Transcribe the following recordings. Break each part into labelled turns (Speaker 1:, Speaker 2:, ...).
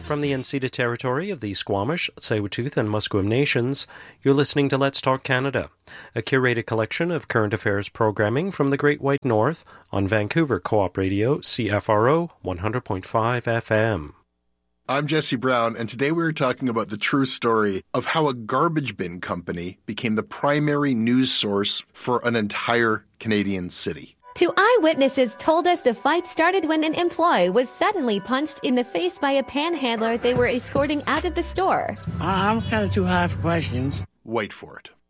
Speaker 1: From the Unceded territory of the Squamish, Tsleil-Waututh and Musqueam nations, you're listening to Let's Talk Canada, a curated collection of current affairs programming from the Great White North on Vancouver Co-op Radio, CFRO 100.5 FM.
Speaker 2: I'm Jesse Brown, and today we are talking about the true story of how a garbage bin company became the primary news source for an entire Canadian city.
Speaker 3: Two eyewitnesses told us the fight started when an employee was suddenly punched in the face by a panhandler they were escorting out of the store.
Speaker 4: I'm kind of too high for questions.
Speaker 2: Wait for it.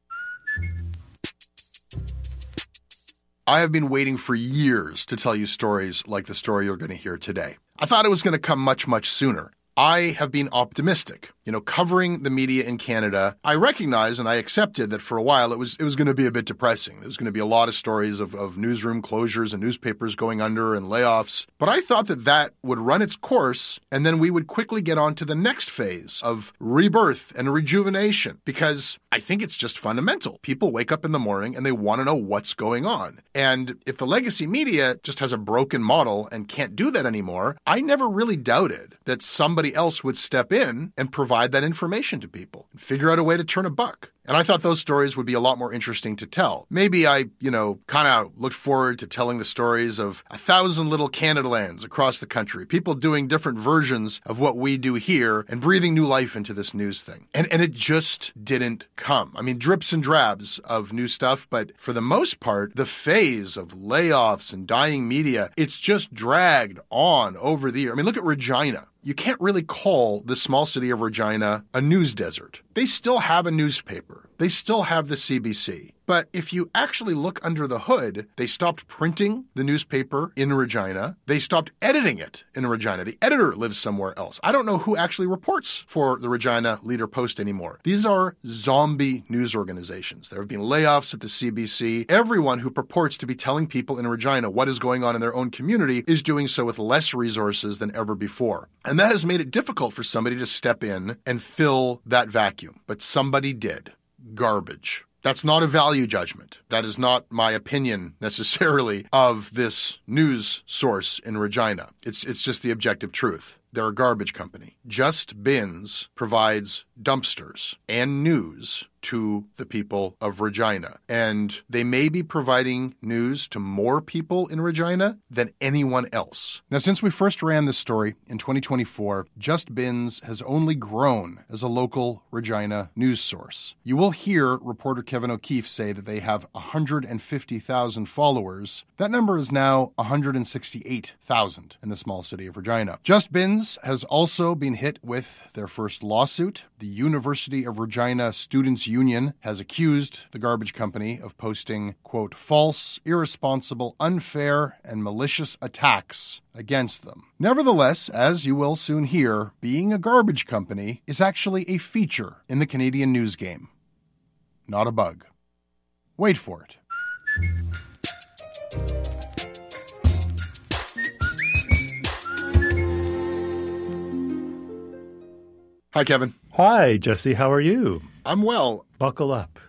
Speaker 2: I have been waiting for years to tell you stories like the story you're going to hear today. I thought it was going to come much, much sooner. I have been optimistic. Covering the media in Canada, I recognized and I accepted that for a while it was going to be a bit depressing. There was going to be a lot of stories of newsroom closures and newspapers going under and layoffs. But I thought that would run its course, and then we would quickly get on to the next phase of rebirth and rejuvenation, because I think it's just fundamental. People wake up in the morning and they want to know what's going on. And if the legacy media just has a broken model and can't do that anymore, I never really doubted that somebody else would step in and provide that information to people and figure out a way to turn a buck. And I thought those stories would be a lot more interesting to tell. Maybe I, kind of looked forward to telling the stories of 1,000 little Canada lands across the country, people doing different versions of what we do here and breathing new life into this news thing. And it just didn't come. I mean, drips and drabs of new stuff, but for the most part, the phase of layoffs and dying media, it's just dragged on over the year. I mean, look at Regina. You can't really call the small city of Regina a news desert. They still have a newspaper. They still have the CBC. But if you actually look under the hood, they stopped printing the newspaper in Regina. They stopped editing it in Regina. The editor lives somewhere else. I don't know who actually reports for the Regina Leader-Post anymore. These are zombie news organizations. There have been layoffs at the CBC. Everyone who purports to be telling people in Regina what is going on in their own community is doing so with less resources than ever before. And that has made it difficult for somebody to step in and fill that vacuum. But somebody did. Garbage. That's not a value judgment. That is not my opinion necessarily of this news source in Regina. It's just the objective truth. They're a garbage company. Just Bins provides dumpsters and news to the people of Regina. And they may be providing news to more people in Regina than anyone else. Now, since we first ran this story in 2024, Just Bins has only grown as a local Regina news source. You will hear reporter Kevin O'Keefe say that they have 150,000 followers. That number is now 168,000 in the small city of Regina. Just Bins has also been hit with their first lawsuit. The University of Regina Students' Union has accused the garbage company of posting, quote, false, irresponsible, unfair, and malicious attacks against them. Nevertheless, as you will soon hear, being a garbage company is actually a feature in the Canadian news game, not a bug. Wait for it. Hi, Kevin.
Speaker 5: Hi, Jesse. How are you?
Speaker 2: I'm well.
Speaker 5: Buckle up.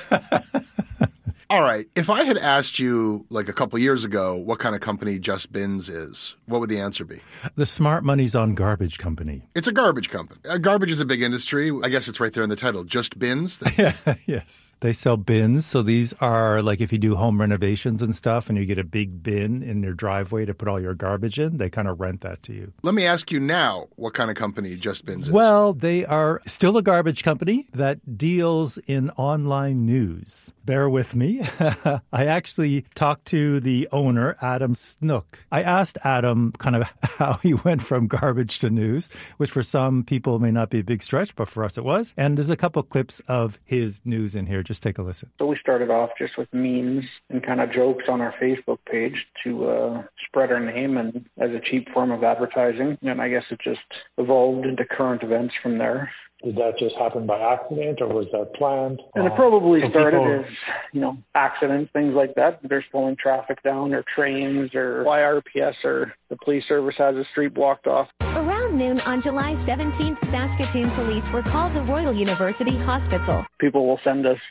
Speaker 2: All right. If I had asked you like a couple years ago what kind of company Just Bins is, what would the answer be?
Speaker 5: The smart money's on garbage company.
Speaker 2: It's a garbage company. Garbage is a big industry. I guess it's right there in the title. Just Bins?
Speaker 5: Yes. They sell bins. So these are like if you do home renovations and stuff and you get a big bin in your driveway to put all your garbage in, they kind of rent that to you.
Speaker 2: Let me ask you now what kind of company Just Bins is.
Speaker 5: Well, they are still a garbage company that deals in online news. Bear with me. I actually talked to the owner, Adam Snook. I asked Adam kind of how he went from garbage to news, which for some people may not be a big stretch, but for us it was. And there's a couple clips of his news in here. Just take a listen.
Speaker 6: So we started off just with memes and kind of jokes on our Facebook page to spread our name and as a cheap form of advertising. And I guess it just evolved into current events from there.
Speaker 7: Did that just happen by accident, or was that planned?
Speaker 6: And it probably started as, accidents, things like that. They're slowing traffic down, or trains, or YRPS, or the police service has a street blocked off.
Speaker 3: Around noon on July 17th, Saskatoon police were called to Royal University Hospital.
Speaker 6: People will send us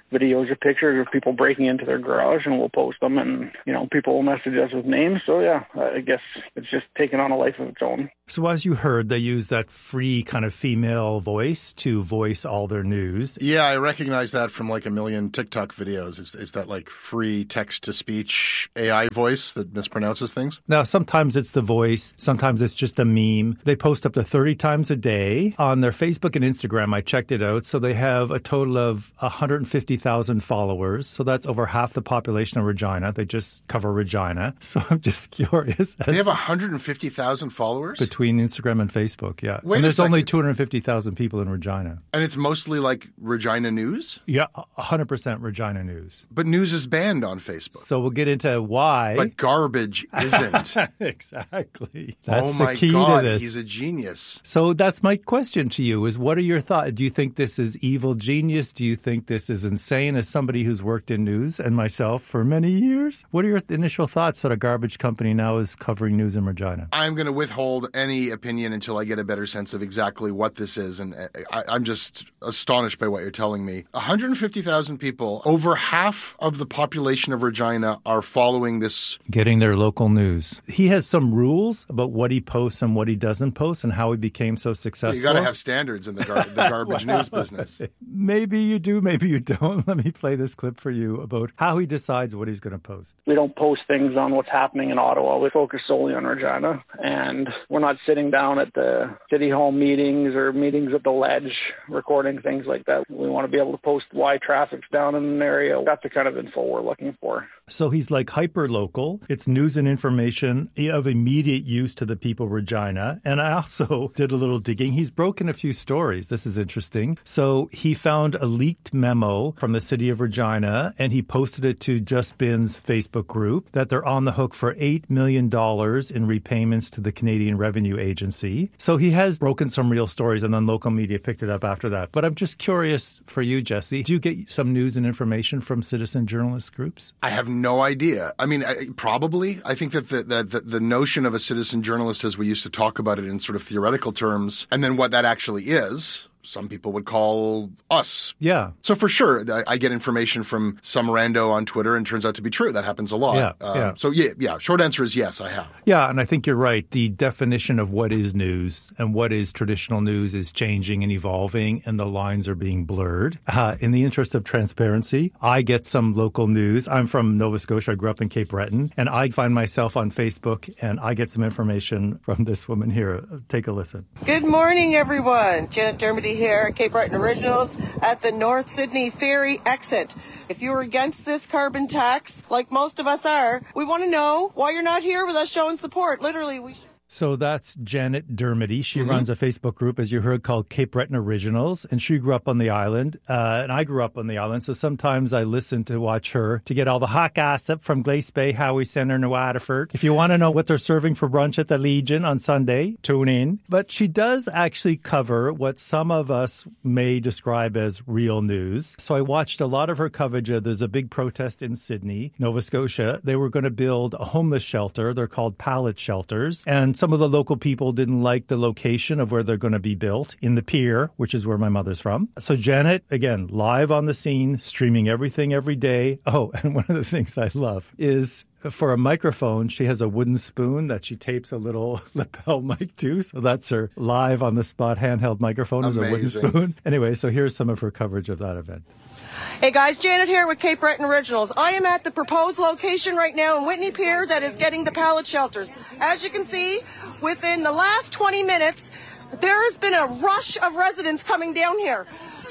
Speaker 6: videos or pictures of people breaking into their garage, and we'll post them, and, people will message us with names. So, yeah, I guess it's just taken on a life of its own.
Speaker 5: So as you heard, they use that free kind of female voice to voice all their news.
Speaker 2: Yeah, I recognize that from like a million TikTok videos. It's that like free text-to-speech AI voice that mispronounces things.
Speaker 5: Now, sometimes it's the voice. Sometimes it's just a meme. They post up to 30 times a day on their Facebook and Instagram. I checked it out. So they have a total of 150,000 followers. So that's over half the population of Regina. They just cover Regina. So I'm just curious.
Speaker 2: They have 150,000 followers?
Speaker 5: Between Instagram and Facebook, yeah.
Speaker 2: Wait
Speaker 5: and there's
Speaker 2: a second.
Speaker 5: only 250,000 people in Regina.
Speaker 2: And it's mostly like Regina news?
Speaker 5: Yeah, 100% Regina news.
Speaker 2: But news is banned on Facebook.
Speaker 5: So we'll get into why.
Speaker 2: But garbage isn't.
Speaker 5: Exactly. That's
Speaker 2: my
Speaker 5: the key
Speaker 2: God,
Speaker 5: to this.
Speaker 2: He's a genius.
Speaker 5: So that's my question to you is what are your thoughts? Do you think this is evil genius? Do you think this is insane? As somebody who's worked in news and myself for many years, what are your initial thoughts that a garbage company now is covering news in Regina?
Speaker 2: I'm going to withhold any opinion until I get a better sense of exactly what this is. And I'm just astonished by what you're telling me. 150,000 people, over half of the population of Regina are following this.
Speaker 5: Getting their local news. He has some rules about what he posts and what he doesn't post and how he became so successful.
Speaker 2: You got to have standards in the garbage news business.
Speaker 5: Maybe you do, maybe you don't. Let me play this clip for you about how he decides what he's going to post.
Speaker 6: We don't post things on what's happening in Ottawa. We focus solely on Regina, and we're not sitting down at the City Hall meetings or meetings at the Ledge recording things like that. We want to be able to post why traffic's down in an area. That's the kind of info we're looking for.
Speaker 5: So he's like hyper-local. It's news and information of immediate use to the people of Regina. And I also did a little digging. He's broken a few stories. This is interesting. So he found a leaked memo from the city of Regina, and he posted it to Just Bin's Facebook group that they're on the hook for $8 million in repayments to the Canadian Revenue Agency. So he has broken some real stories, and then local media picked it up after that. But I'm just curious for you, Jesse. Do you get some news and information from citizen journalist groups?
Speaker 2: I have no idea. I mean, probably. I think that the notion of a citizen journalist, as we used to talk about it in sort of theoretical terms, and then what that actually is, some people would call us.
Speaker 5: Yeah.
Speaker 2: So for sure, I get information from some rando on Twitter and it turns out to be true. That happens a lot.
Speaker 5: Yeah.
Speaker 2: So yeah. Short answer is yes, I have.
Speaker 5: Yeah, and I think you're right. The definition of what is news and what is traditional news is changing and evolving, and the lines are being blurred. In the interest of transparency, I get some local news. I'm from Nova Scotia. I grew up in Cape Breton, and I find myself on Facebook, and I get some information from this woman here. Take a listen.
Speaker 8: Good morning, everyone. Janet Dermody here at Cape Breton Originals at the North Sydney Ferry exit. If you're against this carbon tax, like most of us are, we want to know why you're not here with us showing support. Literally, we should.
Speaker 5: So that's Janet Dermody. She runs a Facebook group, as you heard, called Cape Breton Originals, and she grew up on the island, and I grew up on the island, so sometimes I listen to watch her to get all the hot gossip from Glace Bay, Howie Centre, New Waterford. If you want to know what they're serving for brunch at the Legion on Sunday, tune in. But she does actually cover what some of us may describe as real news. So I watched a lot of her coverage. There's a big protest in Sydney, Nova Scotia. They were going to build a homeless shelter. They're called pallet shelters, and some of the local people didn't like the location of where they're going to be built in the pier, which is where my mother's from. So Janet, again, live on the scene, streaming everything every day. Oh, and one of the things I love is for a microphone, she has a wooden spoon that she tapes a little lapel mic to. So that's her live on the spot handheld microphone as a wooden spoon. Anyway, so here's some of her coverage of that event.
Speaker 8: Hey guys, Janet here with Cape Breton Originals. I am at the proposed location right now in Whitney Pier that is getting the pallet shelters. As you can see, within the last 20 minutes, there has been a rush of residents coming down here.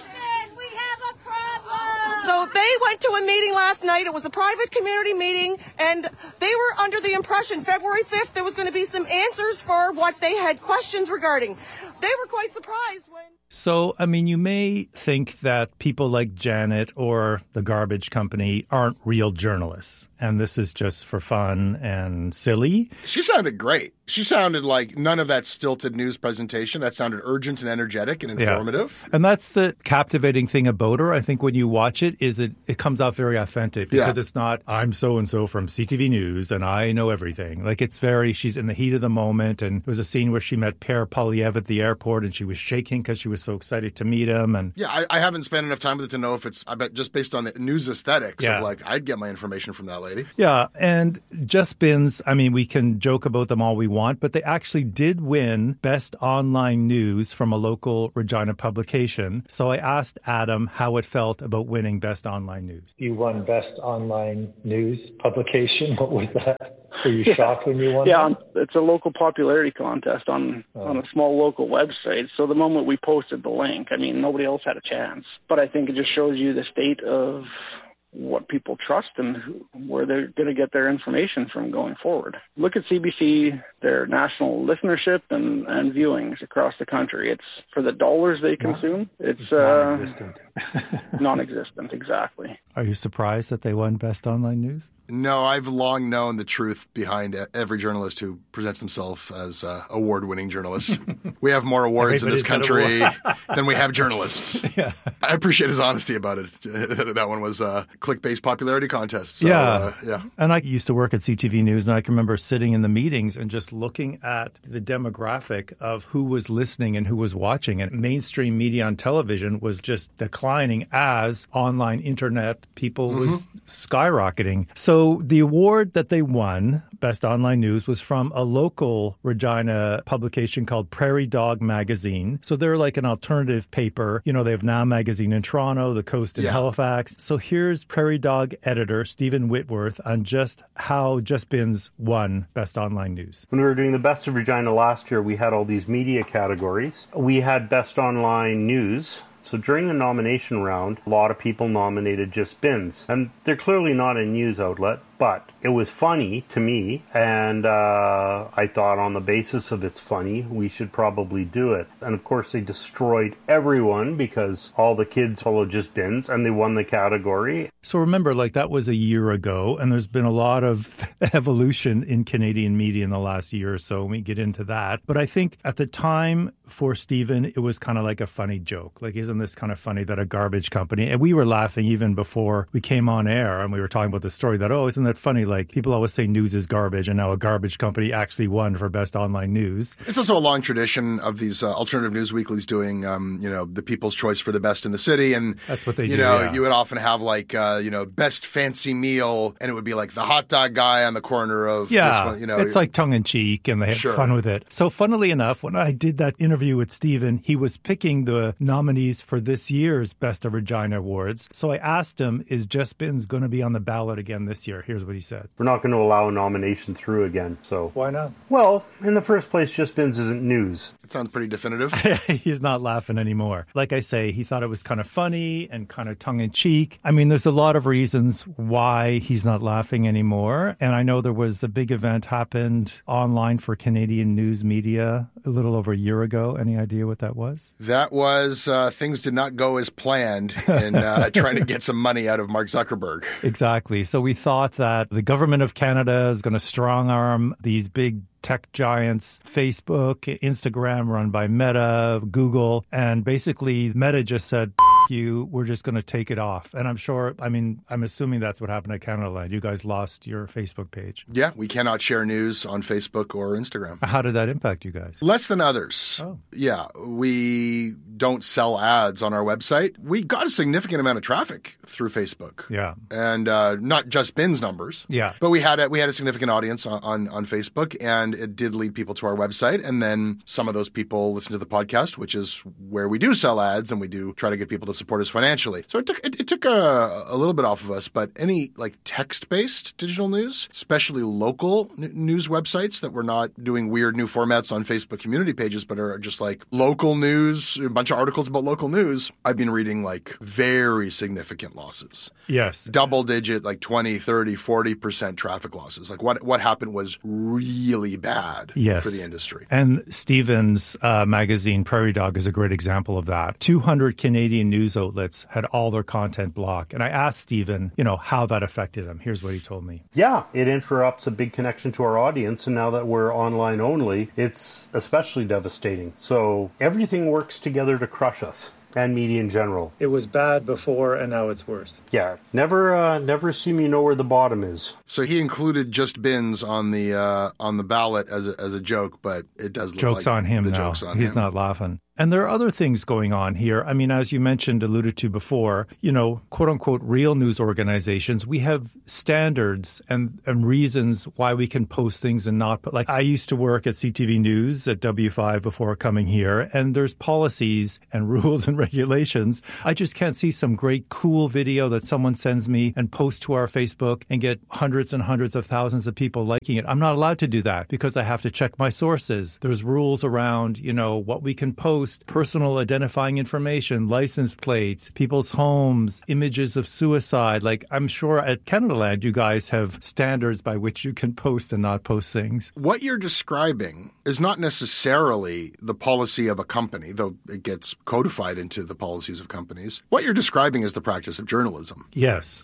Speaker 9: We have a problem.
Speaker 8: So they went to a meeting last night. It was a private community meeting, and they were under the impression February 5th there was going to be some answers for what they had questions regarding. They were quite surprised when...
Speaker 5: So, I mean, you may think that people like Janet or the garbage company aren't real journalists, and this is just for fun and silly.
Speaker 2: She sounded great. She sounded like none of that stilted news presentation. That sounded urgent and energetic and informative.
Speaker 5: Yeah. And that's the captivating thing about her. I think when you watch it, is it comes out very authentic because it's not, I'm so-and-so from CTV News and I know everything. Like it's very, she's in the heat of the moment. And there was a scene where she met Per Polyev at the airport and she was shaking because she was was so excited to meet him. And
Speaker 2: yeah, I haven't spent enough time with it to know if it's, I bet just based on the news aesthetics of like, I'd get my information from that lady.
Speaker 5: Yeah, and Just Bins, I mean, we can joke about them all we want, but they actually did win Best Online News from a local Regina publication. So I asked Adam how it felt about winning Best Online News.
Speaker 7: You won Best Online News publication. What was that? Were you shocked when you won?
Speaker 6: Yeah, it's a local popularity contest on a small local website. So the moment we posted the link, I mean, nobody else had a chance. But I think it just shows you the state of what people trust and where they're going to get their information from going forward. Look at CBC, their national listenership and viewings across the country. It's for the dollars they consume. It's
Speaker 7: non-existent.
Speaker 6: Non-existent, exactly.
Speaker 5: Are you surprised that they won Best Online News?
Speaker 2: No, I've long known the truth behind every journalist who presents themselves as award-winning journalists. We have more awards in this country than we have journalists. Yeah. I appreciate his honesty about it. That one was a click-based popularity contest. So, yeah.
Speaker 5: And I used to work at CTV News, and I can remember sitting in the meetings and just looking at the demographic of who was listening and who was watching. And mainstream media on television was just declining as online internet people was skyrocketing. So the award that they won, Best Online News, was from a local Regina publication called Prairie Dog Magazine. So they're like an alternative paper. You know, they have Now Magazine in Toronto, The Coast in Halifax. So here's Prairie Dog editor Stephen Whitworth on just how Just Bins won Best Online News.
Speaker 10: When we were doing the Best of Regina last year, we had all these media categories. We had Best Online News. So during the nomination round, a lot of people nominated Just Bins. And they're clearly not a news outlet, but it was funny to me, and I thought on the basis of it's funny, we should probably do it. And of course they destroyed everyone because all the kids followed Just Bins, and they won the category.
Speaker 5: So remember, like, that was a year ago, and there's been a lot of evolution in Canadian media in the last year or so, and we get into that. But I think at the time for Stephen, it was kind of like a funny joke. Like, isn't this kind of funny that a garbage company, and we were laughing even before we came on air, and we were talking about the story that, oh, isn't that funny? Like, people always say news is garbage, and now a garbage company actually won for Best Online News.
Speaker 2: It's also a long tradition of these alternative news weeklies doing, the People's Choice for the Best in the City. And
Speaker 5: that's what they do.
Speaker 2: You would often have like, best fancy meal, and it would be like the hot dog guy on the corner of this one.
Speaker 5: It's like tongue in cheek, and they have fun with it. So funnily enough, when I did that interview with Stephen, he was picking the nominees for this year's Best of Regina Awards. So I asked him, is Just Bins going to be on the ballot again this year? Here's what he said.
Speaker 10: We're not going to allow a nomination through again. So
Speaker 5: why not?
Speaker 10: Well, in the first place, Just Bins isn't news.
Speaker 2: It sounds pretty definitive.
Speaker 5: He's not laughing anymore. Like I say, he thought it was kind of funny and kind of tongue in cheek. I mean, there's a lot of reasons why he's not laughing anymore. And I know there was a big event happened online for Canadian news media a little over a year ago. Any idea what that was?
Speaker 2: That was things did not go as planned in trying to get some money out of Mark Zuckerberg.
Speaker 5: Exactly. So we thought that the government of Canada is going to strong arm these big tech giants, Facebook, Instagram, run by Meta, Google, and basically Meta just said, you, we're just going to take it off. And I'm assuming that's what happened at Canada Land. You guys lost your Facebook page.
Speaker 2: Yeah, we cannot share news on Facebook or Instagram.
Speaker 5: How did that impact you guys?
Speaker 2: Less than others. Oh. Yeah, we don't sell ads on our website. We got a significant amount of traffic through Facebook.
Speaker 5: Yeah.
Speaker 2: And not just Bins numbers.
Speaker 5: Yeah.
Speaker 2: But we had a significant audience on Facebook, and it did lead people to our website. And then some of those people listen to the podcast, which is where we do sell ads, and we do try to get people to support us financially. So it took a little bit off of us, but any like text-based digital news, especially local news websites that we're not doing weird new formats on Facebook community pages, but are just like local news, a bunch of articles about local news, I've been reading like very significant losses.
Speaker 5: Yes.
Speaker 2: Double digit, like 20, 30, 40% traffic losses. Like what happened was really bad for the industry.
Speaker 5: And Stephen's magazine, Prairie Dog, is a great example of that. 200 Canadian news outlets had all their content blocked. And I asked Stephen, how that affected him. Here's what he told me.
Speaker 10: Yeah, it interrupts a big connection to our audience. And now that we're online only, it's especially devastating. So everything works together to crush us. And media in general.
Speaker 5: It was bad before, and now it's worse.
Speaker 10: Yeah, never assume you know where the bottom is.
Speaker 2: So he included Just Bins on the ballot as a joke, but it does look
Speaker 5: joke's
Speaker 2: like
Speaker 5: on him
Speaker 2: the
Speaker 5: now.
Speaker 2: Joke's on
Speaker 5: He's
Speaker 2: him.
Speaker 5: not laughing. And there are other things going on here. I mean, as you mentioned, alluded to before, quote unquote, real news organizations, we have standards and reasons why we can post things and not. But like I used to work at CTV News at W5 before coming here, and there's policies and rules and regulations. I just can't see some great cool video that someone sends me and post to our Facebook and get hundreds and hundreds of thousands of people liking it. I'm not allowed to do that because I have to check my sources. There's rules around, what we can post, personal identifying information, license plates, people's homes, images of suicide. Like I'm sure at Canadaland, you guys have standards by which you can post and not post things.
Speaker 2: What you're describing is not necessarily the policy of a company, though it gets codified into the policies of companies. What you're describing is the practice of journalism.
Speaker 5: Yes.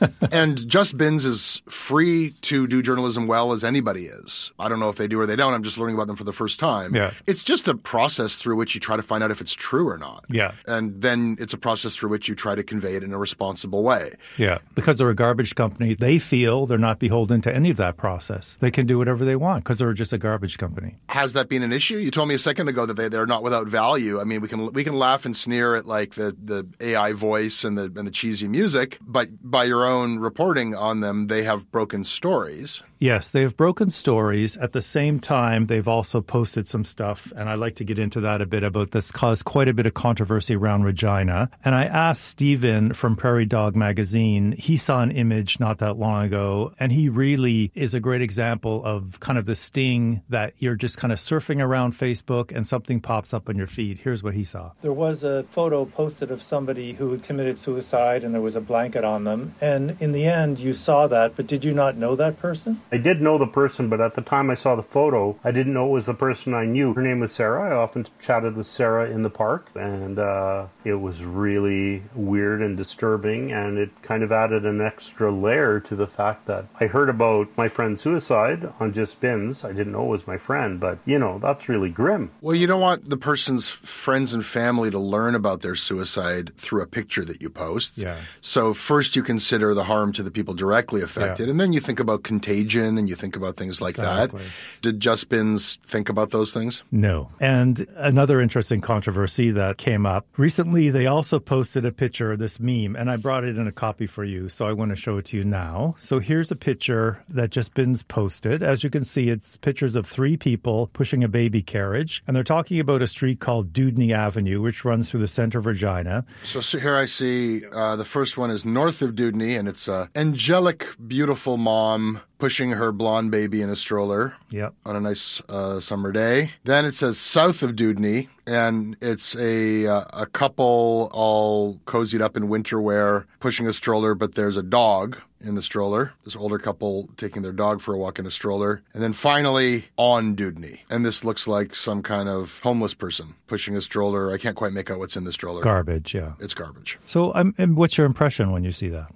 Speaker 2: And Just Bins is free to do journalism well as anybody is. I don't know if they do or they don't. I'm just learning about them for the first time.
Speaker 5: Yeah.
Speaker 2: It's just a process through which you try to find out if it's true or not.
Speaker 5: Yeah.
Speaker 2: And then it's a process through which you try to convey it in a responsible way.
Speaker 5: Yeah. Because they're a garbage company, they feel they're not beholden to any of that process. They can do whatever they want because they're just a garbage company.
Speaker 2: Has that been an issue? You told me a second ago that they're not without value. I mean, we can laugh and sneer at like the AI voice and the cheesy music, but by your own reporting on them, they have broken stories.
Speaker 5: Yes, they have broken stories. At the same time, they've also posted some stuff, and I'd like to get into that a bit about this, caused quite a bit of controversy around Regina. And I asked Stephen from Prairie Dog Magazine, he saw an image not that long ago, and he really is a great example of kind of the sting that you're just kind of surfing around Facebook and something pops up on your feed. Here's what he saw. There was a photo posted of somebody who had committed suicide, and there was a blanket on them. And in the end, you saw that, but did you not know that person?
Speaker 10: I did know the person, but at the time I saw the photo, I didn't know it was the person I knew. Her name was Sarah. I often chatted with Sarah in the park, and it was really weird and disturbing, and it kind of added an extra layer to the fact that I heard about my friend's suicide on Just Bins. I didn't know it was my friend, but, that's really grim.
Speaker 2: Well, you don't want the person's friends and family to learn about their suicide through a picture that you post.
Speaker 5: Yeah.
Speaker 2: So first you consider the harm to the people directly affected, and then you think about contagion and you think about things like that. Did Just Bins think about those things?
Speaker 5: No. And another interesting controversy that came up. Recently, they also posted a picture of this meme, and I brought it in a copy for you, so I want to show it to you now. So here's a picture that Just Bins posted. As you can see, it's pictures of 3 people pushing a baby carriage, and they're talking about a street called Dewdney Avenue, which runs through the center of Regina.
Speaker 2: So here I see the first one is north of Dewdney, and it's a angelic, beautiful mom pushing her blonde baby in a stroller on a nice summer day. Then it says south of Dewdney, and it's a couple all cozied up in winter wear pushing a stroller, but there's a dog in the stroller. This older couple taking their dog for a walk in a stroller. And then finally on Dewdney. And this looks like some kind of homeless person pushing a stroller. I can't quite make out what's in the stroller.
Speaker 5: Garbage, yeah.
Speaker 2: It's garbage.
Speaker 5: So and what's your impression when you see that?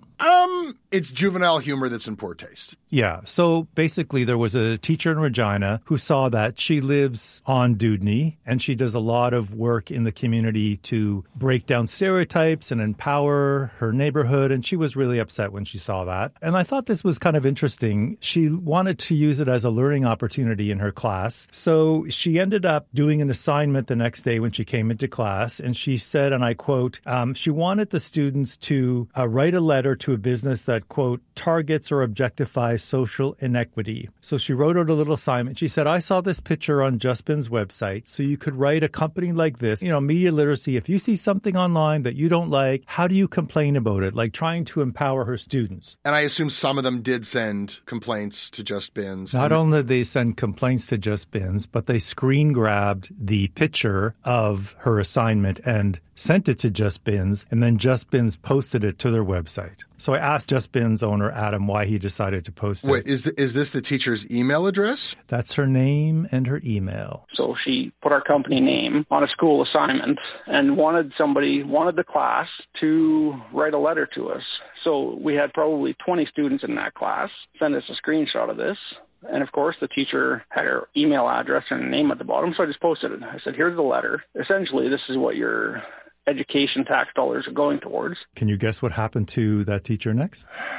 Speaker 2: It's juvenile humor that's in poor taste.
Speaker 5: Yeah. So basically there was a teacher in Regina who saw that. She lives on Dewdney, and she does a lot of work in the community to break down stereotypes and empower her neighborhood. And she was really upset when she saw that. And I thought this was kind of interesting. She wanted to use it as a learning opportunity in her class. So she ended up doing an assignment the next day when she came into class. And she said, and I quote, she wanted the students to write a letter to a business that, quote, targets or objectifies social inequity. So she wrote out a little assignment. She said, I saw this picture on Just Bins' website, so you could write a company like this, media literacy. If you see something online that you don't like, how do you complain about it? Like trying to empower her students.
Speaker 2: And I assume some of them did send complaints to Just Bins.
Speaker 5: Not only did they send complaints to Just Bins, but they screen grabbed the picture of her assignment and sent it to Just Bins, and then Just Bins posted it to their website. So I asked Just Bins owner Adam why he decided to post it.
Speaker 2: Wait, is this the teacher's email address?
Speaker 5: That's her name and her email.
Speaker 6: So she put our company name on a school assignment and wanted the class to write a letter to us. So we had probably 20 students in that class send us a screenshot of this. And, of course, the teacher had her email address and her name at the bottom, so I just posted it. I said, here's the letter. Essentially, this is what your education tax dollars are going towards.
Speaker 5: Can you guess what happened to that teacher next?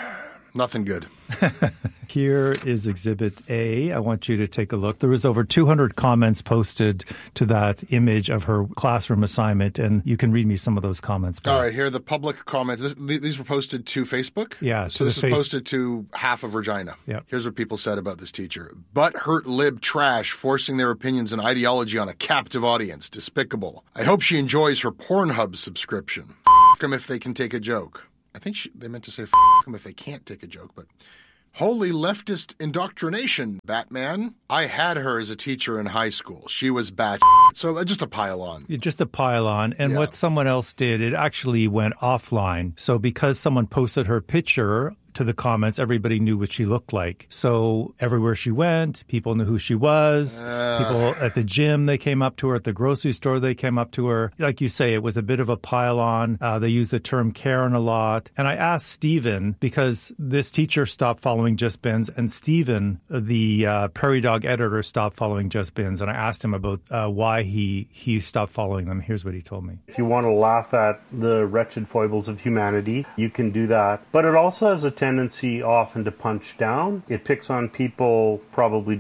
Speaker 2: Nothing good.
Speaker 5: Here is Exhibit A. I want you to take a look. There was over 200 comments posted to that image of her classroom assignment, and you can read me some of those comments.
Speaker 2: All right, here are the public comments. These were posted to Facebook?
Speaker 5: Yeah.
Speaker 2: So this is posted to half of Regina.
Speaker 5: Yeah.
Speaker 2: Here's what people said about this teacher. Butt-hurt lib trash, forcing their opinions and ideology on a captive audience. Despicable. I hope she enjoys her Pornhub subscription. F*** them if they can take a joke. I think they meant to say f*** them if they can't take a joke, but... Holy leftist indoctrination, Batman. I had her as a teacher in high school. She was bat. So just a pile on.
Speaker 5: Just a pile on. And what someone else did, it actually went offline. So because someone posted her picture to the comments, everybody knew what she looked like. So everywhere she went, people knew who she was. People at the gym, they came up to her. At the grocery store, they came up to her. Like you say, it was a bit of a pile-on. They used the term Karen a lot. And I asked Stephen, because this teacher stopped following Just Bins, and Stephen, the Prairie Dog editor, stopped following Just Bins. And I asked him about why he stopped following them. Here's what he told me.
Speaker 10: If you want to laugh at the wretched foibles of humanity, you can do that. But it also has a tendency often to punch down. It picks on people probably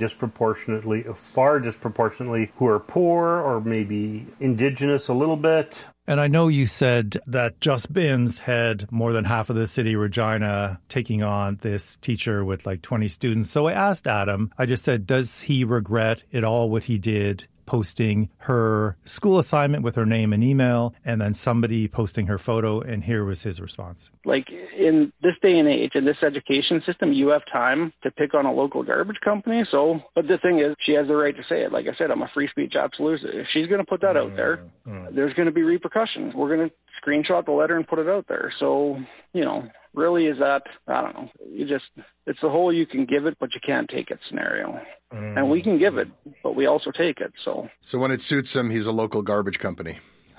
Speaker 10: far disproportionately, who are poor or maybe indigenous a little bit.
Speaker 5: And I know you said that Just Bins had more than half of the city, Regina, taking on this teacher with like 20 students. So I asked Adam, I just said, does he regret it all what he did? Posting her school assignment with her name and email, and then somebody posting her photo, and here was his response.
Speaker 6: Like, in this day and age, in this education system, you have time to pick on a local garbage company. So, but the thing is, she has the right to say it. Like I said, I'm a free speech absolutist. If she's going to put that out there, there's going to be repercussions. We're going to screenshot the letter and put it out there. So, really is that, I don't know, it's the whole you can give it, but you can't take it scenario. And we can give it, but we also take it. So
Speaker 2: when it suits him, he's a local garbage company.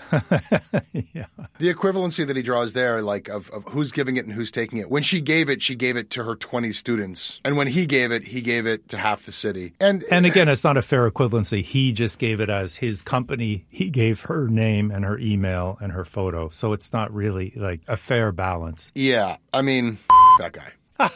Speaker 5: Yeah.
Speaker 2: The equivalency that he draws there, like of who's giving it and who's taking it. When she gave it to her 20 students. And when he gave it to half the city. And
Speaker 5: again, it's not a fair equivalency. He just gave it as his company. He gave her name and her email and her photo. So it's not really like a fair balance.
Speaker 2: Yeah. I mean, that guy.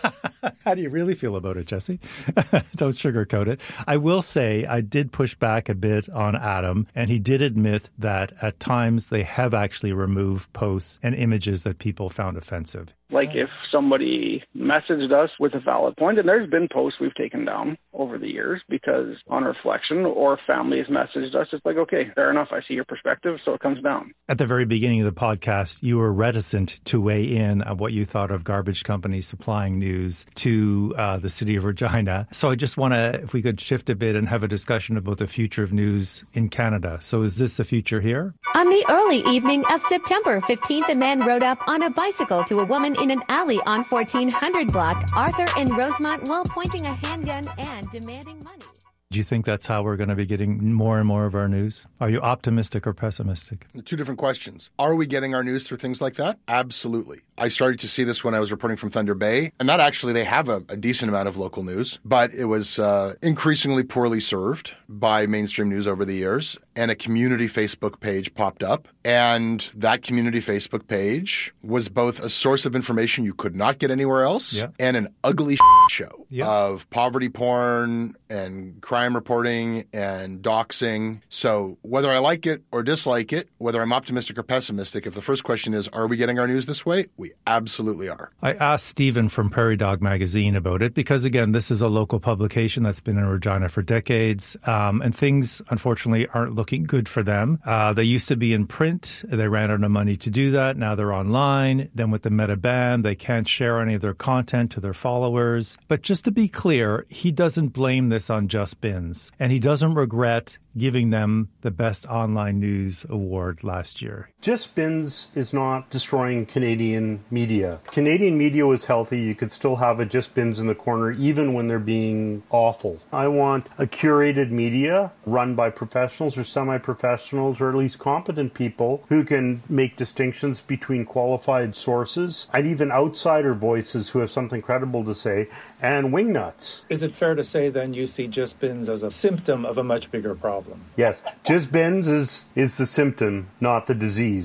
Speaker 5: How do you really feel about it, Jesse? Don't sugarcoat it. I will say I did push back a bit on Adam, and he did admit that at times they have actually removed posts and images that people found offensive.
Speaker 6: Like if somebody messaged us with a valid point, and there's been posts we've taken down over the years because on reflection, or family has messaged us, it's like, okay, fair enough, I see your perspective, so it comes down.
Speaker 5: At the very beginning of the podcast, you were reticent to weigh in on what you thought of garbage companies supplying news to the city of Regina. So I just want to, if we could shift a bit and have a discussion about the future of news in Canada. So is this the future here?
Speaker 3: On the early evening of September 15th, a man rode up on a bicycle to a woman in an alley on 1400 block, Arthur and Rosemont, while pointing a handgun and demanding money.
Speaker 5: Do you think that's how we're going to be getting more and more of our news? Are you optimistic or pessimistic?
Speaker 2: Two different questions. Are we getting our news through things like that? Absolutely. I started to see this when I was reporting from Thunder Bay, and that actually, they have a decent amount of local news, but it was increasingly poorly served by mainstream news over the years, and a community Facebook page popped up, and that community Facebook page was both a source of information you could not get anywhere else, and an ugly show of poverty porn and crime reporting and doxing. So whether I like it or dislike it, whether I'm optimistic or pessimistic, if the first question is, are we getting our news this way? We absolutely are.
Speaker 5: I asked Stephen from Prairie Dog Magazine about it because, again, this is a local publication that's been in Regina for decades, and things, unfortunately, aren't looking good for them. They used to be in print. They ran out of money to do that. Now they're online. Then with the Meta ban, they can't share any of their content to their followers. But just to be clear, he doesn't blame this on Just Bins, and he doesn't regret giving them the Best Online News Award last year.
Speaker 10: Just Bins is not destroying Canadian media. Canadian media was healthy. You could still have a Just Bins in the corner even when they're being awful. I want a curated media run by professionals or semi-professionals or at least competent people who can make distinctions between qualified sources and even outsider voices who have something credible to say, and wingnuts.
Speaker 5: Is it fair to say then you see Just Bins as a symptom of a much bigger problem?
Speaker 10: Yes, Just Bins is the symptom, not the disease.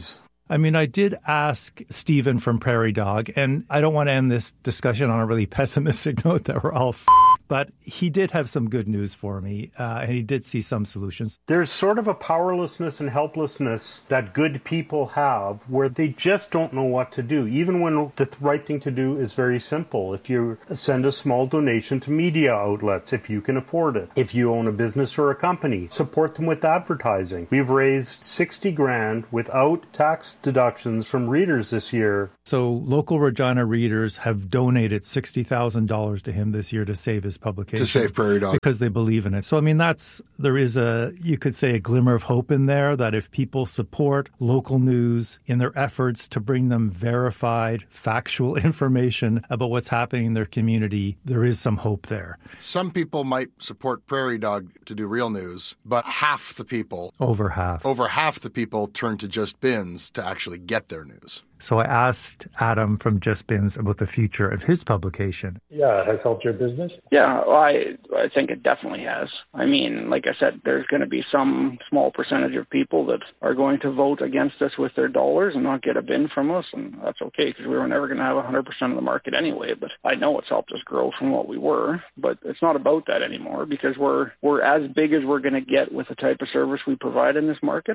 Speaker 5: I mean, I did ask Stephen from Prairie Dog, and I don't want to end this discussion on a really pessimistic note that we're all but he did have some good news for me, and he did see some solutions.
Speaker 10: There's sort of a powerlessness and helplessness that good people have where they just don't know what to do, even when the right thing to do is very simple. If you send a small donation to media outlets, if you can afford it, if you own a business or a company, support them with advertising. We've raised $60,000 without tax deductions from readers this year.
Speaker 5: So local Regina readers have donated $60,000 to him this year to save his publication.
Speaker 2: To save Prairie Dog.
Speaker 5: Because they believe in it. So, I mean, there is you could say, a glimmer of hope in there that if people support local news in their efforts to bring them verified, factual information about what's happening in their community, there is some hope there.
Speaker 2: Some people might support Prairie Dog to do real news, but half the people, over half the people turn to Just Bins to actually get their news.
Speaker 5: So I asked Adam from Just Bins about the future of his publication.
Speaker 7: Yeah, it has helped your business?
Speaker 6: Yeah, well, I think it definitely has. I mean, like I said, there's going to be some small percentage of people that are going to vote against us with their dollars and not get a bin from us, and that's okay because we were never going to have 100% of the market anyway. But I know it's helped us grow from what we were, but it's not about that anymore because we're as big as we're going to get with the type of service we provide in this market.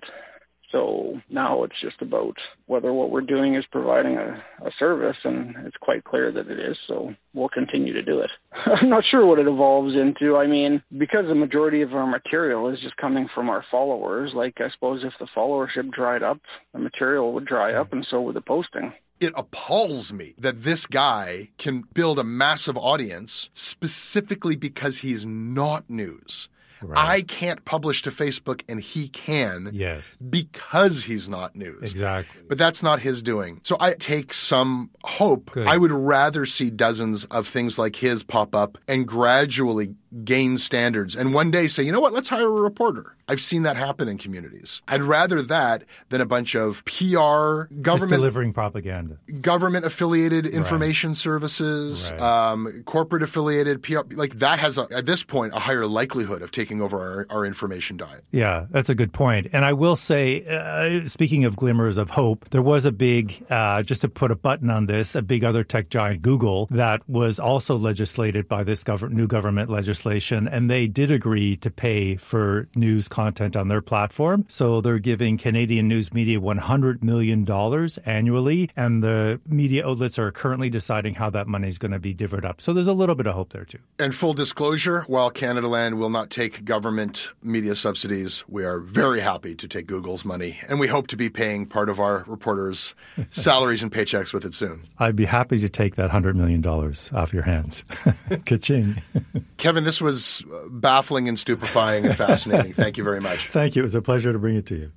Speaker 6: So now it's just about whether what we're doing is providing a service, and it's quite clear that it is, so we'll continue to do it. I'm not sure what it evolves into. I mean, because the majority of our material is just coming from our followers, like I suppose if the followership dried up, the material would dry up, and so would the posting.
Speaker 2: It appalls me that this guy can build a massive audience specifically because he's not news. Right. I can't publish to Facebook and he can because he's not news.
Speaker 5: Exactly.
Speaker 2: But that's not his doing. So I take some hope. Good. I would rather see dozens of things like his pop up and gradually gain standards and one day say, you know what, let's hire a reporter. I've seen that happen in communities. I'd rather that than a bunch of PR, government...
Speaker 5: Just delivering propaganda.
Speaker 2: Government-affiliated information services, corporate-affiliated PR. Like that has, at this point, a higher likelihood of taking over our information diet.
Speaker 5: Yeah, that's a good point. And I will say, speaking of glimmers of hope, there was a big, just to put a button on this, a big other tech giant, Google, that was also legislated by this new government legislation, and they did agree to pay for news content on their platform. So they're giving Canadian news media $100 million annually, and the media outlets are currently deciding how that money is going to be divvied up. So there's a little bit of hope there too.
Speaker 2: And full disclosure, while Canadaland will not take government media subsidies, we are very happy to take Google's money, and we hope to be paying part of our reporters' salaries and paychecks with it soon.
Speaker 5: I'd be happy to take that $100 million off your hands. Ka-ching.
Speaker 2: Kevin, this was baffling and stupefying and fascinating. Thank you very much.
Speaker 5: Thank you. It was a pleasure to bring it to you.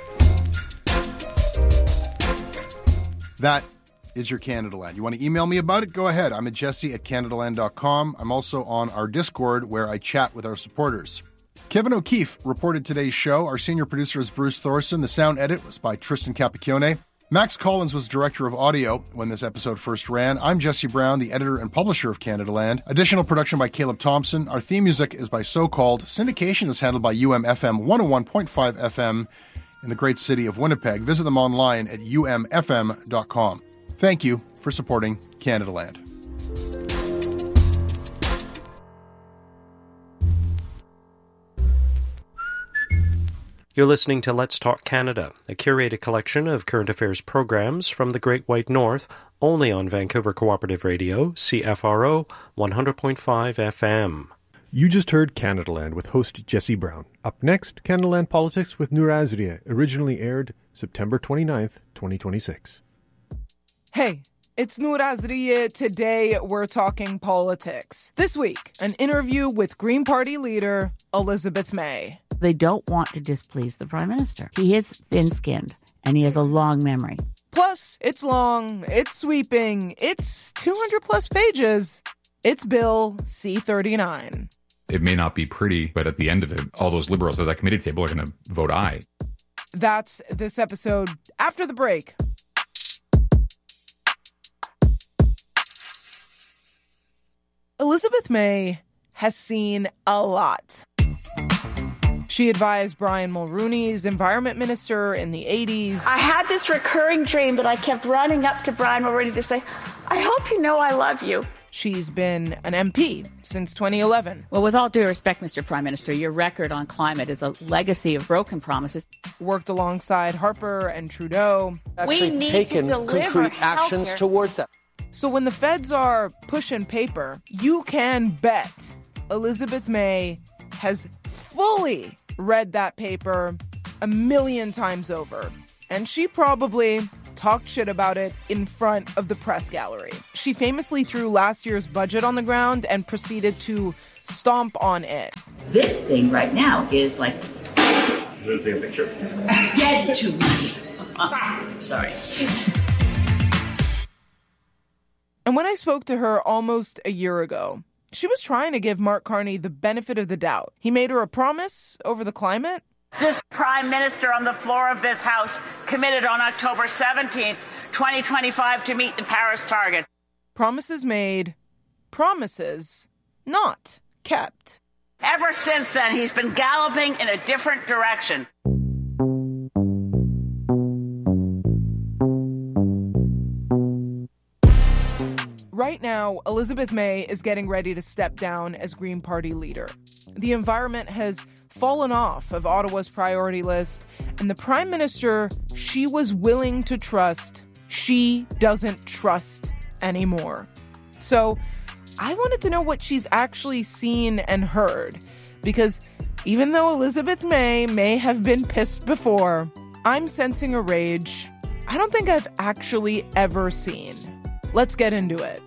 Speaker 2: That is your Canadaland. You want to email me about it? Go ahead. I'm at jesse@canadaland.com. I'm also on our Discord where I chat with our supporters. Kevin O'Keefe reported today's show. Our senior producer is Bruce Thorson. The sound edit was by Tristan Capicchione. Max Collins was director of audio when this episode first ran. I'm Jesse Brown, the editor and publisher of Canadaland. Additional production by Caleb Thompson. Our theme music is by So Called. Syndication is handled by UMFM 101.5 FM in the great city of Winnipeg. Visit them online at umfm.com. Thank you for supporting Canadaland.
Speaker 1: You're listening to Let's Talk Canada, a curated collection of current affairs programs from the Great White North, only on Vancouver Cooperative Radio, CFRO 100.5 FM.
Speaker 11: You just heard Canadaland with host Jesse Brown. Up next, Canadaland Politics with Noor Azria, originally aired September 29th, 2026.
Speaker 12: Hey, it's Noor Azria. Today we're talking politics. This week, an interview with Green Party leader Elizabeth May.
Speaker 13: They don't want to displease the Prime Minister. He is thin-skinned, and he has a long memory.
Speaker 12: Plus, it's long, it's sweeping, it's 200-plus pages. It's Bill C-39.
Speaker 14: It may not be pretty, but at the end of it, all those Liberals at that committee table are going to vote aye.
Speaker 12: That's this episode after the break. Elizabeth May has seen a lot. She advised Brian Mulroney's environment minister in the 80s.
Speaker 15: I had this recurring dream that I kept running up to Brian Mulroney to say, I hope you know I love you.
Speaker 12: She's been an MP since 2011.
Speaker 13: Well, with all due respect, Mr. Prime Minister, your record on climate is a legacy of broken promises.
Speaker 12: Worked alongside Harper and Trudeau.
Speaker 15: We need to deliver concrete actions
Speaker 16: towards that.
Speaker 12: So when the feds are pushing paper, you can bet Elizabeth May has fully read that paper 1 million times over. And she probably talked shit about it in front of the press gallery. She famously threw last year's budget on the ground and proceeded to stomp on it.
Speaker 17: This thing right now is like...
Speaker 16: Let's take a picture.
Speaker 17: Dead to me. Sorry.
Speaker 12: And when I spoke to her almost a year ago, she was trying to give Mark Carney the benefit of the doubt. He made her a promise over the climate.
Speaker 15: This Prime Minister on the floor of this House committed on October 17th, 2025 to meet the Paris target.
Speaker 12: Promises made, promises not kept.
Speaker 15: Ever since then, he's been galloping in a different direction.
Speaker 12: Right now, Elizabeth May is getting ready to step down as Green Party leader. The environment has fallen off of Ottawa's priority list, and the Prime Minister she was willing to trust, she doesn't trust anymore. So I wanted to know what she's actually seen and heard, because even though Elizabeth may have been pissed before, I'm sensing a rage I don't think I've actually ever seen. Let's get into it.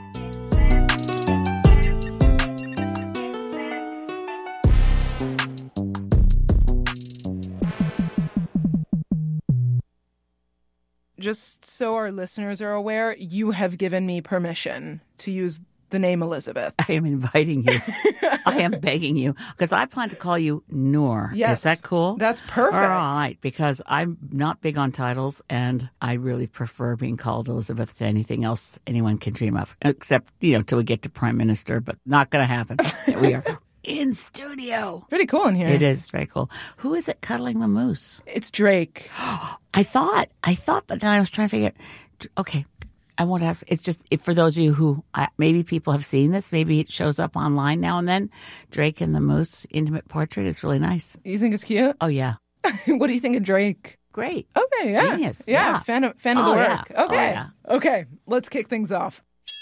Speaker 12: Just so our listeners are aware, you have given me permission to use the name Elizabeth.
Speaker 13: I am inviting you. I am begging you, because I plan to call you Noor.
Speaker 12: Yes.
Speaker 13: Is that cool?
Speaker 12: That's perfect.
Speaker 13: All right, because I'm not big on titles, and I really prefer being called Elizabeth to anything else anyone can dream of, except, till we get to Prime Minister, but not going to happen. We are in studio.
Speaker 12: Pretty cool in here.
Speaker 13: It is very cool. Who is it cuddling the moose?
Speaker 12: It's Drake.
Speaker 13: I thought, but then I was trying to figure out. Okay, I won't ask. It's just for those of you who maybe people have seen this. Maybe it shows up online now and then. Drake and the moose intimate portrait. It's really nice.
Speaker 12: You think it's cute?
Speaker 13: Oh yeah.
Speaker 12: What do you think of Drake?
Speaker 13: Great.
Speaker 12: Okay, yeah.
Speaker 13: Genius.
Speaker 12: Yeah. Fan of the work.
Speaker 13: Yeah.
Speaker 12: Okay.
Speaker 13: Oh, yeah.
Speaker 12: Okay, let's kick things off.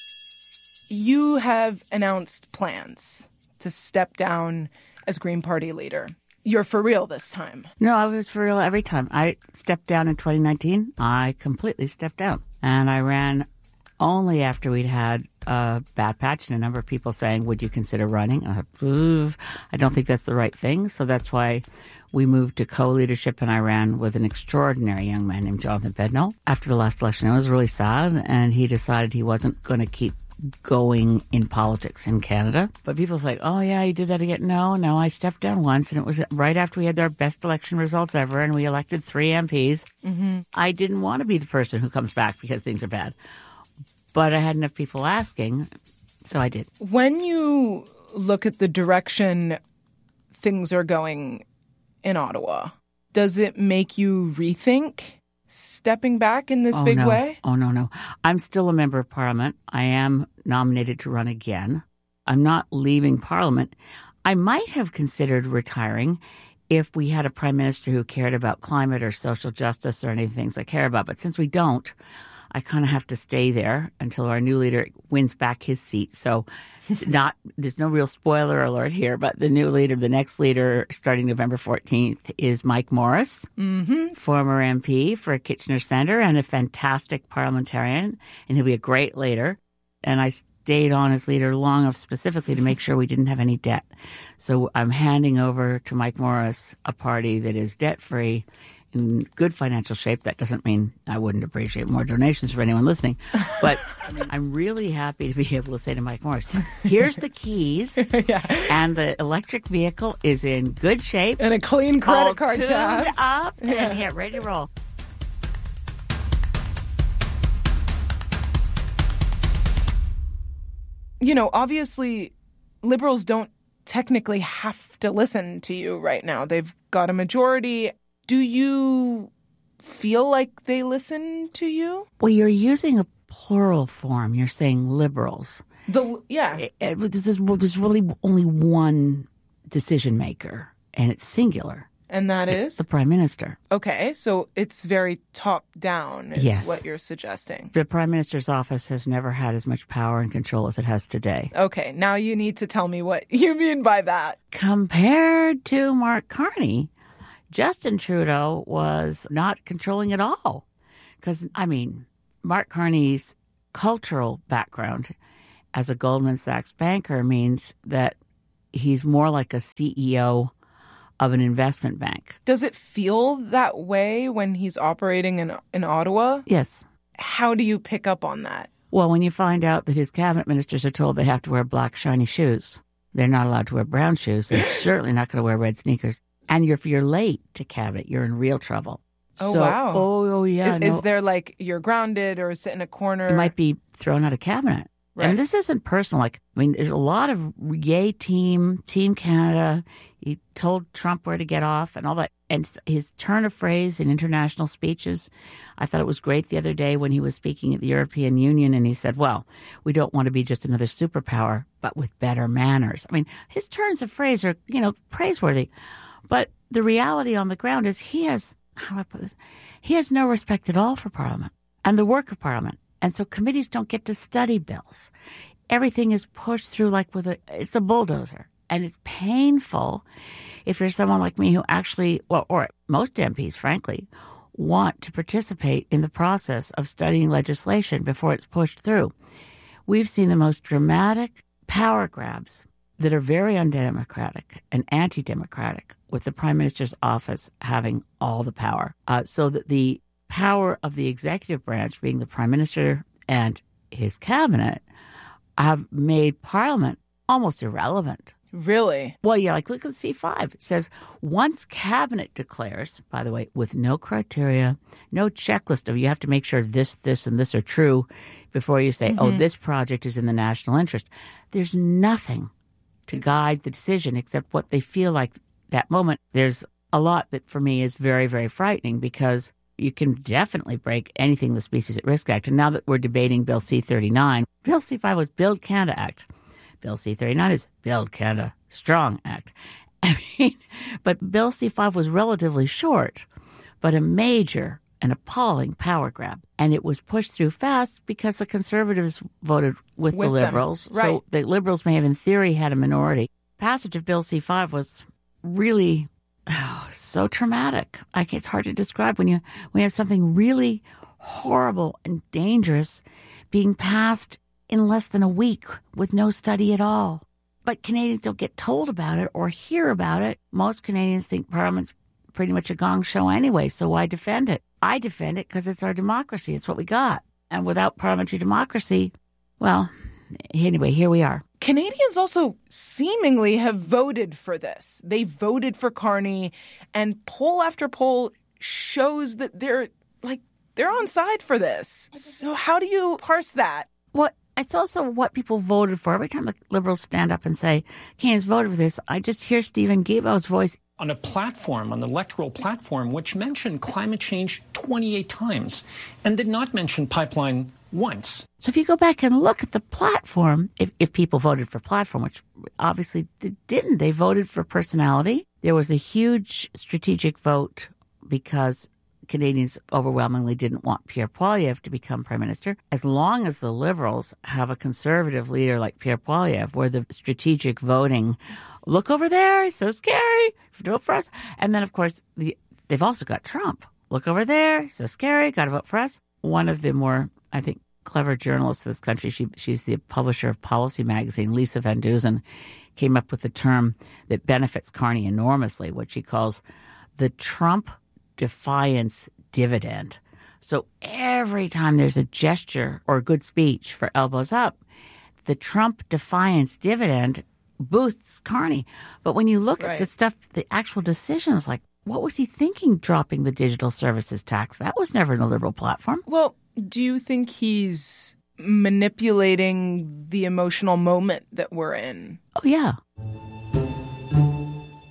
Speaker 12: You have announced plans to step down as Green Party leader. You're for real this time.
Speaker 13: No, I was for real every time. I stepped down in 2019. I completely stepped down. And I ran only after we'd had a bad patch and a number of people saying, would you consider running? I don't think that's the right thing. So that's why we moved to co-leadership, and I ran with an extraordinary young man named Jonathan Bednall. After the last election, I was really sad, and he decided he wasn't going to keep going in politics in Canada. But people say, oh yeah, you did that again. No, I stepped down once, and it was right after we had our best election results ever, and we elected 3 MPs. Mm-hmm. I didn't want to be the person who comes back because things are bad. But I had enough people asking, so I did.
Speaker 12: When you look at the direction things are going in Ottawa, does it make you rethink stepping back in this big way?
Speaker 13: Oh, no. I'm still a member of Parliament. I am nominated to run again. I'm not leaving Parliament. I might have considered retiring if we had a Prime Minister who cared about climate or social justice or any things I care about. But since we don't, I kind of have to stay there until our new leader wins back his seat. So there's no real spoiler alert here, but the new leader, the next leader starting November 14th is Mike Morris, former MP for Kitchener Centre and a fantastic parliamentarian, and he'll be a great leader. And I stayed on as leader long enough specifically to make sure we didn't have any debt. So I'm handing over to Mike Morris a party that is debt-free, in good financial shape. That doesn't mean I wouldn't appreciate more donations from anyone listening. But I'm really happy to be able to say to Mike Morris, here's the keys, and the electric vehicle is in good shape.
Speaker 12: And a clean credit card
Speaker 13: tuned
Speaker 12: tab.
Speaker 13: up and ready to roll.
Speaker 12: Obviously, Liberals don't technically have to listen to you right now. They've got a majority. Do you feel like they listen to you?
Speaker 13: Well, you're using a plural form. You're saying liberals. There's really only one decision maker, and it's singular.
Speaker 12: And that is?
Speaker 13: The Prime Minister.
Speaker 12: Okay, so it's very top-down is what you're suggesting.
Speaker 13: The Prime Minister's office has never had as much power and control as it has today.
Speaker 12: Okay, now you need to tell me what you mean by that.
Speaker 13: Compared to Mark Carney, Justin Trudeau was not controlling at all. Because, Mark Carney's cultural background as a Goldman Sachs banker means that he's more like a CEO of an investment bank.
Speaker 12: Does it feel that way when he's operating in Ottawa?
Speaker 13: Yes.
Speaker 12: How do you pick up on that?
Speaker 13: Well, when you find out that his cabinet ministers are told they have to wear black shiny shoes, they're not allowed to wear brown shoes, they're certainly not going to wear red sneakers. And if you're late to cabinet, you're in real trouble.
Speaker 12: Oh, wow.
Speaker 13: Oh, yeah.
Speaker 12: Is there you're grounded or sit in a corner?
Speaker 13: You might be thrown out of cabinet. Right. And this isn't personal. There's a lot of Yay Team Canada. He told Trump where to get off and all that. And his turn of phrase in international speeches, I thought it was great the other day when he was speaking at the European Union and he said, well, we don't want to be just another superpower, but with better manners. His turns of phrase are, praiseworthy. But the reality on the ground is he has no respect at all for Parliament and the work of Parliament. And so committees don't get to study bills. Everything is pushed through it's a bulldozer. And it's painful if you're someone like me who actually, or most MPs, frankly, want to participate in the process of studying legislation before it's pushed through. We've seen the most dramatic power grabs that are very undemocratic and anti-democratic, with the Prime Minister's office having all the power. So that the power of the executive branch, being the Prime Minister and his cabinet, have made Parliament almost irrelevant.
Speaker 12: Really?
Speaker 13: Well, yeah, look at C5. It says, once cabinet declares, by the way, with no criteria, no checklist of you have to make sure this, and this are true before you say, this project is in the national interest. There's nothing to guide the decision except what they feel like that moment. There's a lot that for me is very, very frightening because you can definitely break anything the Species at Risk Act. And now that we're debating Bill C-39, Bill C-5 was Build Canada Act. Bill C-39 is Build Canada Strong Act. But Bill C-5 was relatively short, but a major and appalling power grab. And it was pushed through fast because the Conservatives voted with the Liberals.
Speaker 12: Right. So
Speaker 13: the Liberals may have, in theory, had a minority. Passage of Bill C-5 was really so traumatic. It's hard to describe when you have something really horrible and dangerous being passed in less than a week with no study at all. But Canadians don't get told about it or hear about it. Most Canadians think Parliament's pretty much a gong show anyway, so why defend it? I defend it because it's our democracy. It's what we got. And without parliamentary democracy, well, anyway, here we are.
Speaker 12: Canadians also seemingly have voted for this. They voted for Carney, and poll after poll shows that they're on side for this. So how do you parse that?
Speaker 13: Well, it's also what people voted for. Every time the Liberals stand up and say, Canadians voted for this, I just hear Stephen Guilbeault's voice.
Speaker 18: On a platform, on the electoral platform, which mentioned climate change 28 times and did not mention pipeline once.
Speaker 13: So if you go back and look at the platform, if people voted for platform, which obviously didn't, they voted for personality. There was a huge strategic vote because Canadians overwhelmingly didn't want Pierre Poilievre to become Prime Minister. As long as the Liberals have a conservative leader like Pierre Poilievre, where the strategic voting, look over there, so scary, vote for us. And then, of course, they've also got Trump. Look over there, so scary, got to vote for us. One of the more, I think, clever journalists in this country, she's the publisher of Policy Magazine, Lisa Van Dusen, came up with a term that benefits Carney enormously, what she calls the Trump defiance dividend. So every time there's a gesture or a good speech for elbows up, the Trump defiance dividend boosts Carney. But when you look at the stuff, the actual decisions, like what was he thinking dropping the digital services tax? That was never in a Liberal platform.
Speaker 12: Well, do you think he's manipulating the emotional moment that we're in?
Speaker 13: Oh, yeah.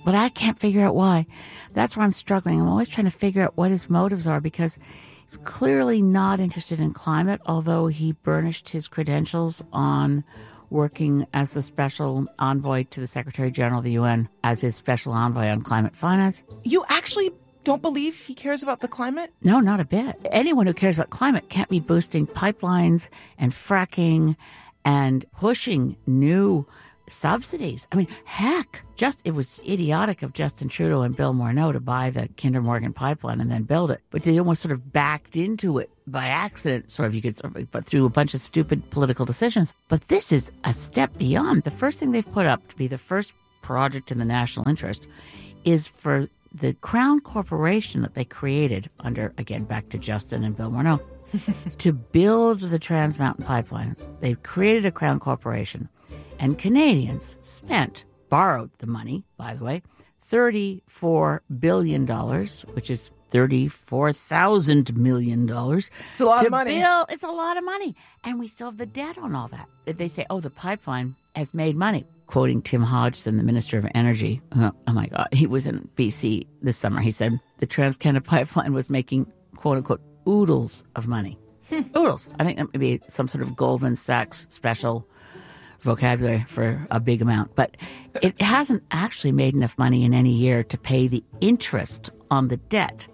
Speaker 13: but I can't figure out why. That's where I'm struggling. I'm always trying to figure out what his motives are, because he's clearly not interested in climate, although he burnished his credentials on working as the special envoy to the Secretary General of the UN as his special envoy on climate finance.
Speaker 12: You actually don't believe he cares about the climate?
Speaker 13: No, not a bit. Anyone who cares about climate can't be boosting pipelines and fracking and pushing new subsidies. I mean, heck, it was idiotic of Justin Trudeau and Bill Morneau to buy the Kinder Morgan pipeline and then build it. But they almost sort of backed into it by accident, but through a bunch of stupid political decisions. But this is a step beyond. The first thing they've put up to be the first project in the national interest is for the Crown Corporation that they created under, again, back to Justin and Bill Morneau, to build the Trans Mountain Pipeline. They created a Crown Corporation, and Canadians borrowed the money, by the way, $34 billion, which is $34,000 million.
Speaker 12: It's a lot of money.
Speaker 13: It's a lot of money. And we still have the debt on all that. They say, the pipeline has made money. Quoting Tim Hodgson, the Minister of Energy. Oh my God. He was in BC this summer. He said the Trans-Canada Pipeline was making, quote unquote, oodles of money. Oodles. I think that may be some sort of Goldman Sachs special vocabulary for a big amount. But it hasn't actually made enough money in any year to pay the interest on the debt.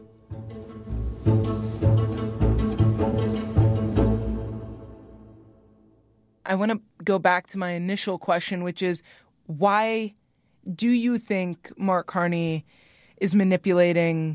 Speaker 12: I want to go back to my initial question, which is, why do you think Mark Carney is manipulating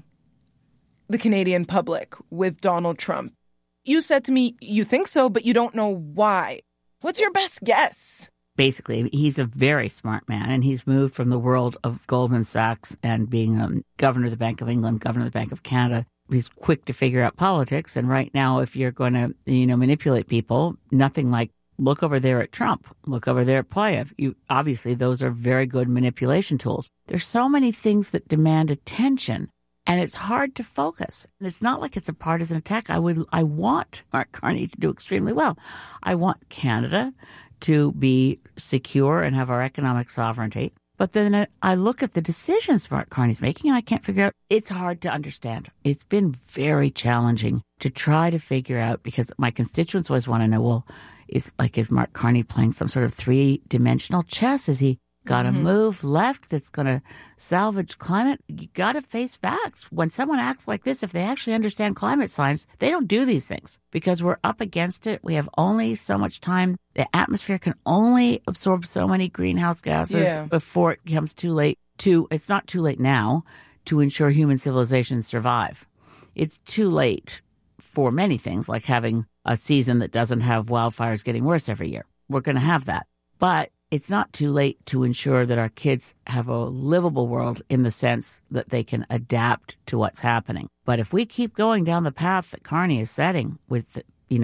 Speaker 12: the Canadian public with Donald Trump? You said to me, you think so, but you don't know why. What's your best guess?
Speaker 13: Basically, he's a very smart man, and he's moved from the world of Goldman Sachs and being governor of the Bank of England, governor of the Bank of Canada. He's quick to figure out politics, and right now, if you're going to, manipulate people, nothing like look over there at Trump, look over there at Poilievre. Obviously, those are very good manipulation tools. There's so many things that demand attention, and it's hard to focus. And it's not like it's a partisan attack. I want Mark Carney to do extremely well. I want Canada to be secure and have our economic sovereignty. But then I look at the decisions Mark Carney's making, and I can't figure out. It's hard to understand. It's been very challenging to try to figure out, because my constituents always want to know, is Mark Carney playing some sort of three-dimensional chess? Is he got a move left that's going to salvage climate? You got to face facts. When someone acts like this, if they actually understand climate science, they don't do these things because we're up against it. We have only so much time. The atmosphere can only absorb so many greenhouse gases before it becomes too late it's not too late now to ensure human civilizations survive. It's too late for many things, like having a season that doesn't have wildfires getting worse every year. We're going to have that. But it's not too late to ensure that our kids have a livable world in the sense that they can adapt to what's happening. But if we keep going down the path that Carney is setting with,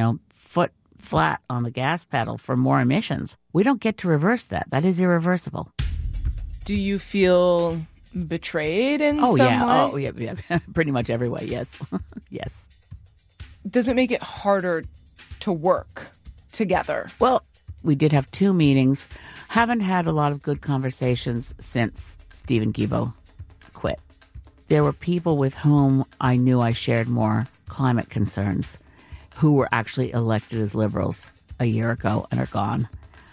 Speaker 13: foot flat on the gas pedal for more emissions, we don't get to reverse that. That is irreversible.
Speaker 12: Do you feel betrayed in some way?
Speaker 13: Oh, yeah. Pretty much every way, yes. Yes.
Speaker 12: Does it make it harder to work together?
Speaker 13: Well, we did have 2 meetings. Haven't had a lot of good conversations since Stephen Guilbeault quit. There were people with whom I knew I shared more climate concerns who were actually elected as Liberals a year ago and are gone.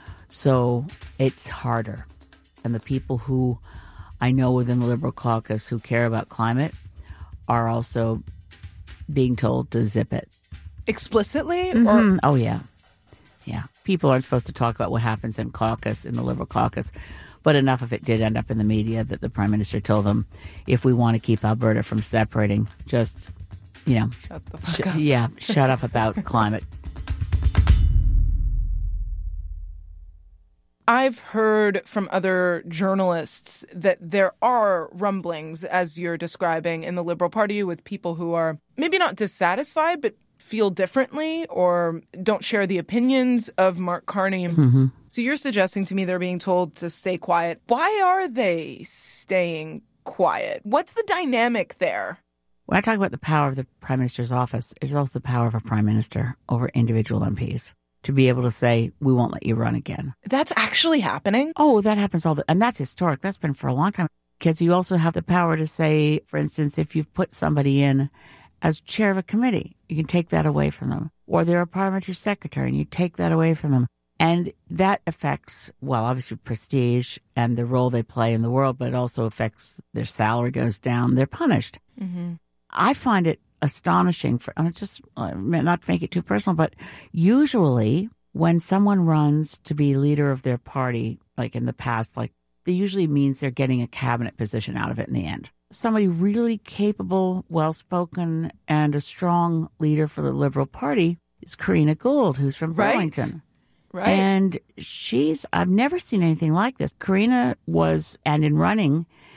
Speaker 13: So it's harder. And the people who I know within the Liberal caucus who care about climate are also being told to zip it.
Speaker 12: Explicitly?
Speaker 13: Or? Oh, yeah. Yeah. People aren't supposed to talk about what happens in the Liberal caucus. But enough of it did end up in the media that the Prime Minister told them, if we want to keep Alberta from separating, just,
Speaker 12: shut the fuck up.
Speaker 13: Yeah, shut up about climate.
Speaker 12: I've heard from other journalists that there are rumblings, as you're describing, in the Liberal Party with people who are maybe not dissatisfied, but feel differently or don't share the opinions of Mark Carney.
Speaker 13: Mm-hmm.
Speaker 12: So you're suggesting to me they're being told to stay quiet. Why are they staying quiet? What's the dynamic there?
Speaker 13: When I talk about the power of the Prime Minister's office, it's also the power of a Prime Minister over individual MPs. To be able to say, we won't let you run again.
Speaker 12: That's actually happening?
Speaker 13: Oh, that happens and that's historic. That's been for a long time. Because you also have the power to say, for instance, if you've put somebody in as chair of a committee, you can take that away from them. Or they're a parliamentary secretary and you take that away from them. And that affects, well, obviously prestige and the role they play in the world, but it also affects their salary goes down. They're punished.
Speaker 12: Mm-hmm.
Speaker 13: I find it astonishing for, not to make it too personal, but usually when someone runs to be leader of their party, like in the past, like it usually means they're getting a cabinet position out of it in the end. Somebody really capable, well-spoken, and a strong leader for the Liberal Party is Karina Gould, who's from Burlington.
Speaker 12: Right.
Speaker 13: And I've never seen anything like this. Karina was, and in running,